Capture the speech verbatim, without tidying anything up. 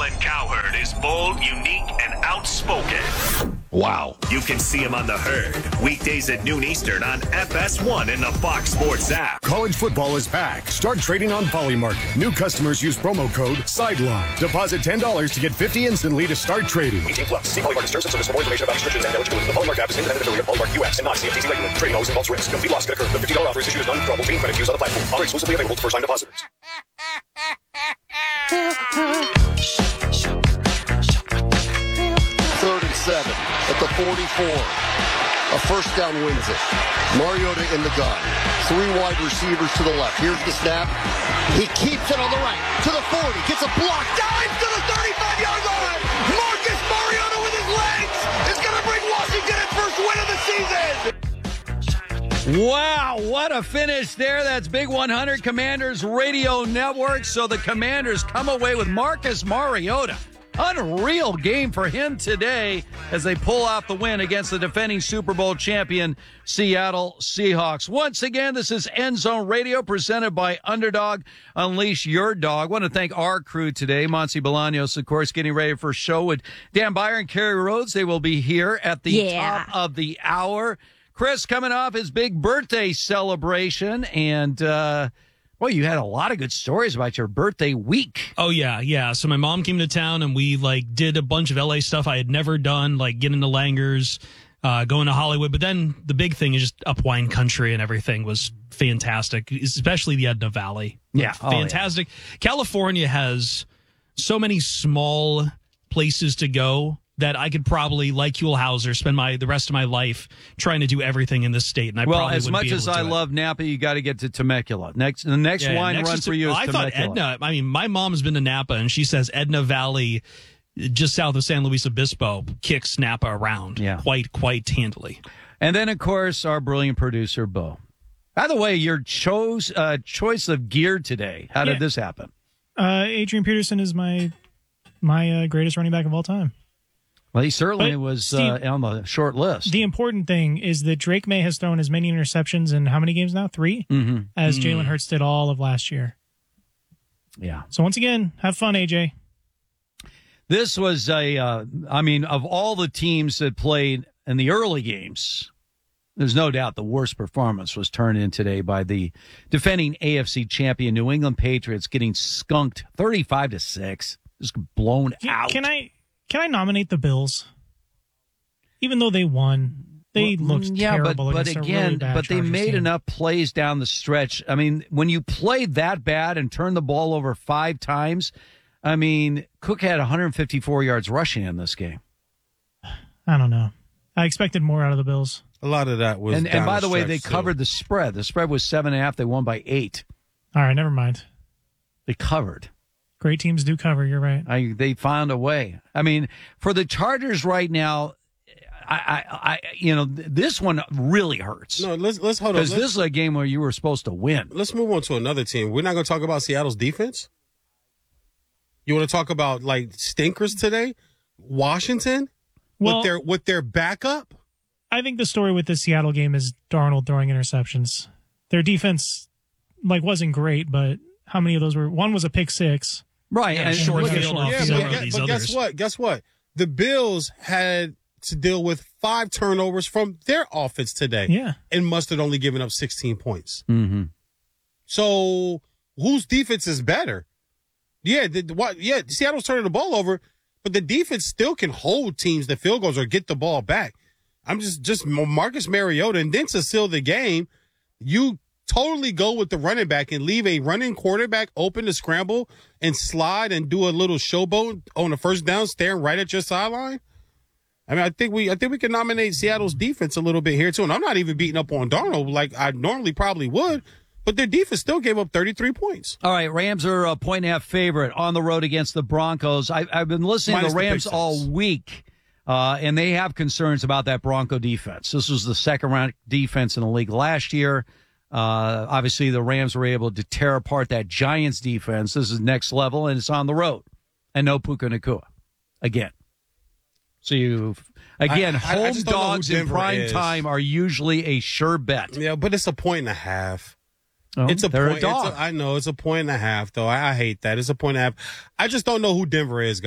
Colin Cowherd is bold, unique, and outspoken. Wow. You can see him on The Herd, weekdays at noon Eastern on F S one and the Fox Sports app. College football is back. Start trading on Polymarket. New customers use promo code SIDELINE. Deposit ten dollars to get fifty dollars instantly to start trading. eighteen plus. See Polymarket terms and service for more information about restrictions and eligibility. The Polymarket app is independent affiliate of Polymarket U S and not C F T C regulated. Trading always involves risk. Complete loss could occur. The fifty dollars offer is issued as non-withdrawable team credit used on the platform. Offer exclusively available to first-time depositors. Third and seven at the forty-four. A first down wins it. Mariota in the gun. Three wide receivers to the left. Here's the snap. He keeps it on the right. To the forty. Gets a block. Dives to the thirty-five-yard line. Marcus Mariota with his legs is going to bring Washington its first win of the season. Wow, what a finish there. That's Big one hundred Commanders Radio Network. So the Commanders come away with Marcus Mariota. Unreal game for him today as they pull out the win against the defending Super Bowl champion Seattle Seahawks. Once again, this is End Zone Radio presented by Underdog. Unleash your dog. I want to thank our crew today. Monty Bolaños, of course, getting ready for a show with Dan Byer and Kerry Rhodes. They will be here at the yeah. top of the hour. Chris coming off his big birthday celebration, and uh, well, you had a lot of good stories about your birthday week. Oh yeah, yeah. So my mom came to town, and we like did a bunch of L A stuff I had never done, like getting to Langers, uh, going to Hollywood. But then the big thing is just up wine country, and everything was fantastic, especially the Edna Valley. Yeah, fantastic. Oh, yeah. California has so many small places to go that I could probably, like Huell Hauser, spend my the rest of my life trying to do everything in this state. And I well, probably as much as I it. love Napa, you got to get to Temecula. Next, the next yeah, wine next run is, for you is I Temecula. thought Edna. I mean, my mom's been to Napa, and she says Edna Valley, just south of San Luis Obispo, kicks Napa around yeah. quite, quite handily. And then, of course, our brilliant producer, Bo. By the way, your chose, uh, choice of gear today, how did yeah. this happen? Uh, Adrian Peterson is my my uh, greatest running back of all time. Well, he certainly but was Steve, uh, on the short list. The important thing is that Drake May has thrown as many interceptions in how many games now? Three? Mm-hmm. As mm-hmm. Jalen Hurts did all of last year. Yeah. So once again, have fun, A J. This was a, uh, I mean, of all the teams that played in the early games, there's no doubt the worst performance was turned in today by the defending A F C champion New England Patriots, getting skunked thirty-five to six, just blown can, out. Can I Can I nominate the Bills? Even though they won, they well, looked yeah, terrible. but, but against again, a really bad but they Chargers made team. enough plays down the stretch. I mean, when you played that bad and turned the ball over five times, I mean, Cook had one hundred fifty-four yards rushing in this game. I don't know. I expected more out of the Bills. A lot of that was. And, and by the way, they too. covered the spread. The spread was seven and a half. They won by eight. All right, never mind. They covered. Great teams do cover. You're right. I, they found a way. I mean, for the Chargers right now, I, I, I you know, this one really hurts. No, let's let's hold on. Because this is a game where you were supposed to win. Let's move on to another team. We're not going to talk about Seattle's defense. You want to talk about like stinkers today? Washington well, with their with their backup. I think the story with the Seattle game is Darnold throwing interceptions. Their defense, like, wasn't great, but how many of those were? One was a pick six. Right. Yeah, And short look at- field off Yeah, some but, of guess, these but guess others. what? Guess what? The Bills had to deal with five turnovers from their offense today. Yeah. And Mustard only giving up sixteen points. Mm-hmm. So whose defense is better? Yeah, the, what? Yeah, Seattle's turning the ball over, but the defense still can hold teams to field goals or get the ball back. I'm just just Marcus Mariota, and then to seal the game, you totally go with the running back and leave a running quarterback open to scramble and slide and do a little showboat on the first down, staring right at your sideline. I mean, I think we I think we can nominate Seattle's defense a little bit here too. And I'm not even beating up on Darnold like I normally probably would, but their defense still gave up thirty-three points. All right, Rams are a point and a half favorite on the road against the Broncos. I, I've been listening Minus to the the Rams pick all six. week, uh, and they have concerns about that Bronco defense. This was the second round defense in the league last year. Uh, obviously, the Rams were able to tear apart that Giants defense. This is next level, and it's on the road. And no Puka Nacua again. So you, again, I- I- I home just don't know who dogs in Denver prime is. time are usually a sure bet. Yeah, but it's a point and a half. Oh, It's a they're point. a dog. It's a, I know it's a point and a half, though. I, I hate that. It's a point and a half. I just don't know who Denver is, guys.